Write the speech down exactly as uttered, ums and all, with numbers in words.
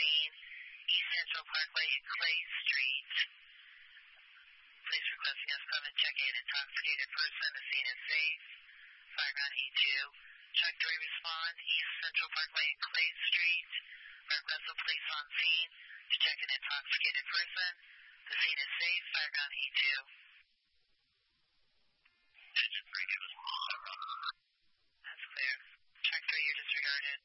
scene, East Central Parkway and Clay Street. Police requesting us come and check in intoxicated person. The scene is safe. Fireground E two. Truck three respond, East Central Parkway and Clay Street. Request of police on scene to check an intoxicated person. The scene is safe. Fireground E two. That's clear. Truck three, you're disregarded.